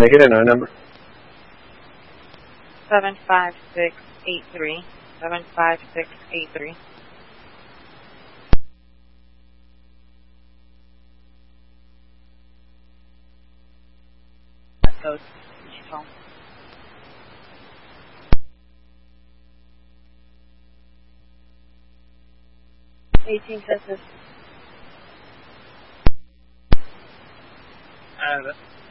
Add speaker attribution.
Speaker 1: Can I get an I number?
Speaker 2: 75683. 75683. That goes. She's home. 18 census.